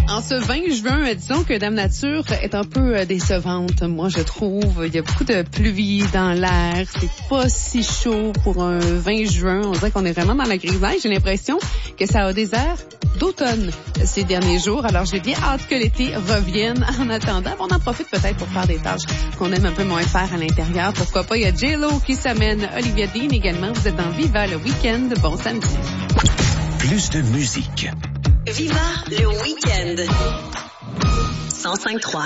En ce 20 juin, disons que Dame Nature est un peu décevante, moi je trouve. Il y a beaucoup de pluie dans l'air, c'est pas si chaud pour un 20 juin. On dirait qu'on est vraiment dans la grisaille. J'ai l'impression que ça a des airs d'automne ces derniers jours. Alors j'ai bien hâte que l'été revienne. En attendant, on en profite peut-être pour faire des tâches qu'on aime un peu moins faire à l'intérieur. Pourquoi pas, il y a J-Lo qui s'amène, Olivia Dean également. Vous êtes dans Viva le week-end. Bon samedi. Plus de musique. Viva le week-end. 105.3.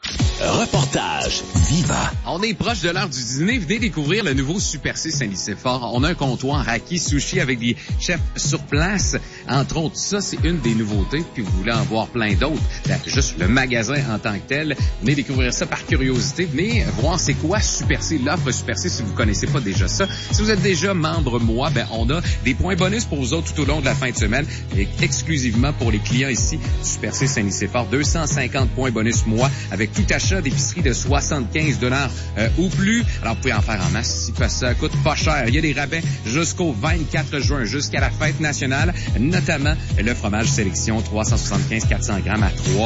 Reportage Viva. On est proche de l'heure du dîner. Venez découvrir le nouveau Super C Saint-Nicéphore. On a un comptoir Raki Sushi avec des chefs sur place. Entre autres, ça, c'est une des nouveautés. Puis vous voulez en voir plein d'autres. Juste le magasin en tant que tel. Venez découvrir ça par curiosité. Venez voir c'est quoi Super C, l'offre Super C si vous connaissez pas déjà ça. Si vous êtes déjà membre mois, on a des points bonus pour vous autres tout au long de la fin de semaine. Et exclusivement pour les clients ici, Super C Saint-Nicéphore, 250 points bonus mois avec tout achat d'épicerie de 75 $ ou plus. Alors, vous pouvez en faire en masse si ça coûte pas cher. Il y a des rabais jusqu'au 24 juin, jusqu'à la fête nationale, notamment le fromage sélection 375 400 grammes à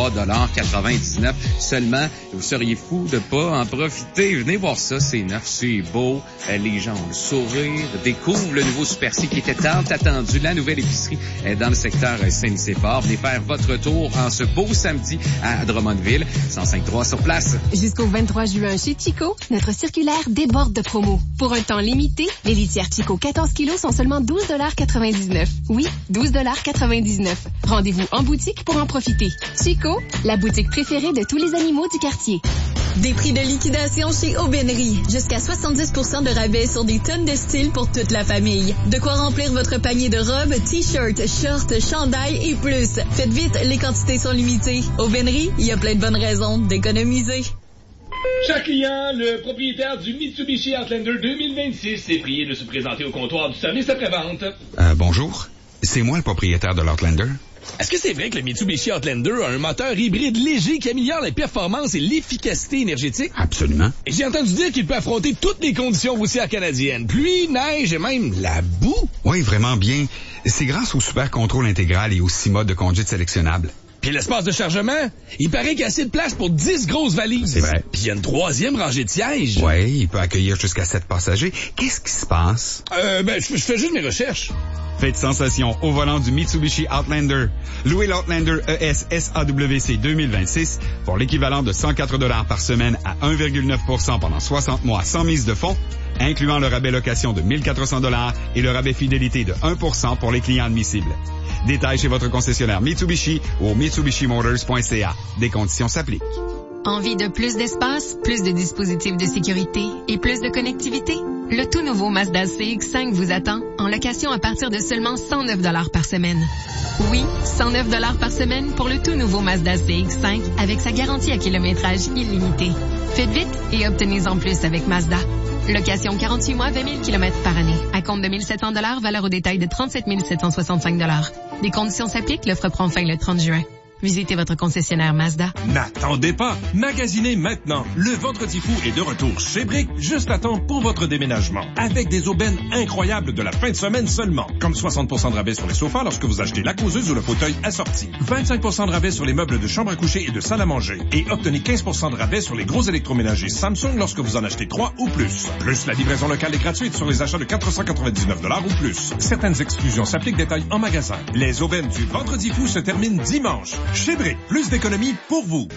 3,99 $ seulement. Vous seriez fou de pas en profiter. Venez voir ça, c'est neuf, c'est beau. Les gens ont le sourire, découvrent le nouveau Super C qui était tant attendu, la nouvelle épicerie dans le secteur Saint-Nicéphore. Venez faire votre tour en ce beau samedi à Drummondville, 105.3 sur place. Jusqu'au 23 juin chez Chico, notre circulaire déborde de promos. Pour un temps limité, les litières Chico 14 kilos sont seulement 12,99 $. Oui, 12,99 $. Rendez-vous en boutique pour en profiter. Chico, la boutique préférée de tous les animaux du quartier. Des prix de liquidation chez Aubainerie. Jusqu'à 70% de rabais sur des tonnes de styles pour toute la famille. De quoi remplir votre panier de robes, t-shirts, shorts, chandails et plus. Faites vite, les quantités sont limitées. Aubainerie, il y a plein de bonnes raisons d'économiser. Chaque client, le propriétaire du Mitsubishi Outlander 2026 est prié de se présenter au comptoir du service après-vente. Bonjour. C'est moi le propriétaire de l'Outlander. Est-ce que c'est vrai que le Mitsubishi Outlander a un moteur hybride léger qui améliore la performance et l'efficacité énergétique? Absolument. Et j'ai entendu dire qu'il peut affronter toutes les conditions routières canadiennes. Pluie, neige et même la boue. Oui, vraiment bien. C'est grâce au super contrôle intégral et aux 6 modes de conduite sélectionnables. Puis l'espace de chargement, il paraît qu'il y a assez de place pour 10 grosses valises. C'est vrai. Puis il y a une 3e rangée de sièges. Oui, il peut accueillir jusqu'à 7 passagers. Qu'est-ce qui se passe? Je fais juste mes recherches. Faites sensation au volant du Mitsubishi Outlander. Louez l'Outlander ES SAWC 2026 pour l'équivalent de 104 $ par semaine à 1,9 % pendant 60 mois sans mise de fonds, incluant le rabais location de 1 400 $ et le rabais fidélité de 1 % pour les clients admissibles. Détails chez votre concessionnaire Mitsubishi ou au mitsubishimotors.ca. Des conditions s'appliquent. Envie de plus d'espace, plus de dispositifs de sécurité et plus de connectivité? Le tout nouveau Mazda CX-5 vous attend en location à partir de seulement 109 $ par semaine. Oui, 109 $ par semaine pour le tout nouveau Mazda CX-5 avec sa garantie à kilométrage illimité. Faites vite et obtenez-en plus avec Mazda. Location 48 mois, 20 000 km par année. À compte de 1 700 $, valeur au détail de 37 765 $. Les conditions s'appliquent, l'offre prend fin le 30 juin. Visitez votre concessionnaire Mazda. N'attendez pas. Magasinez maintenant. Le Vendredi fou est de retour chez Brick, juste à temps pour votre déménagement. Avec des aubaines incroyables de la fin de semaine seulement. Comme 60% de rabais sur les sofas lorsque vous achetez la causeuse ou le fauteuil assorti. 25% de rabais sur les meubles de chambre à coucher et de salle à manger. Et obtenez 15% de rabais sur les gros électroménagers Samsung lorsque vous en achetez 3 ou plus. Plus la livraison locale est gratuite sur les achats de 499 $ ou plus. Certaines exclusions s'appliquent, détails en magasin. Les aubaines du Vendredi fou se terminent dimanche. Chez Brick, plus d'économies pour vous.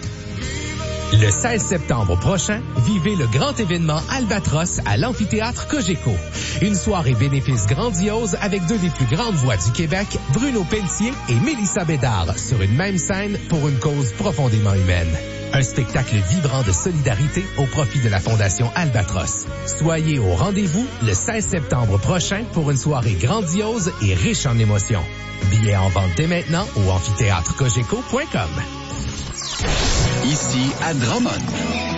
Le 16 septembre prochain, vivez le grand événement Albatros à l'amphithéâtre Cogeco. Une soirée bénéfice grandiose avec 2 des plus grandes voix du Québec, Bruno Pelletier et Mélissa Bédard, sur une même scène pour une cause profondément humaine. Un spectacle vibrant de solidarité au profit de la Fondation Albatros. Soyez au rendez-vous le 16 septembre prochain pour une soirée grandiose et riche en émotions. Billets en vente dès maintenant au amphithéâtrecogeco.com. Ici à Drummond.